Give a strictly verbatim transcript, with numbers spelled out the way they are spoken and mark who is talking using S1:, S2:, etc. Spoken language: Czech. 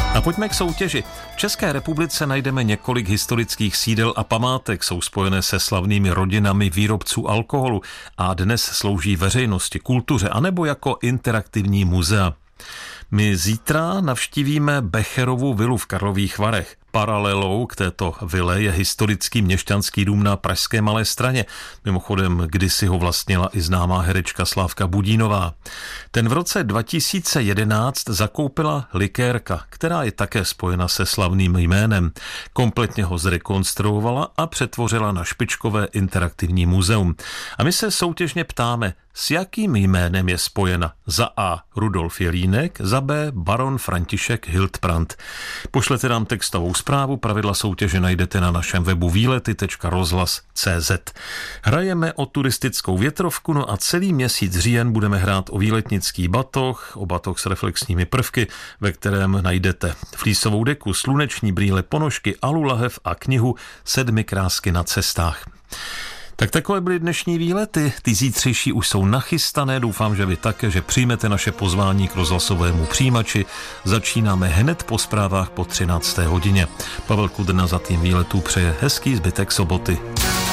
S1: A pojďme k soutěži. V České republice najdeme několik historických sídel a památek, jsou spojené se slavnými rodinami výrobců alkoholu a dnes slouží veřejnosti, kultuře anebo jako interaktivní muzea. My zítra navštívíme Becherovu vilu v Karlových Varech. Paralelou k této vile je historický měšťanský dům na pražské Malé Straně. Mimochodem, kdysi ho vlastnila i známá herečka Slávka Budínová. Ten v roce dva tisíce jedenáct zakoupila likérka, která je také spojena se slavným jménem. Kompletně ho zrekonstruovala a přetvořila na špičkové interaktivní muzeum. A my se soutěžně ptáme, s jakým jménem je spojena za A. Rudolf Jelínek, za B. baron František Hildbrand. Pošlete nám textovou zprávu, pravidla soutěže najdete na našem webu výlety tečka rozhlas tečka cé zet. Hrajeme o turistickou větrovku, no a celý měsíc říjen budeme hrát o výletnický batoh, o batoh s reflexními prvky, ve kterém najdete flísovou deku, sluneční brýle, ponožky, alulahev a knihu Sedmi krásky na cestách. Tak takové byly dnešní výlety, ty zítřejší už jsou nachystané, doufám, že vy také, že přijmete naše pozvání k rozhlasovému přijímači. Začínáme hned po zprávách po třinácté hodině. Pavel Kudrna za tým výletů přeje hezký zbytek soboty.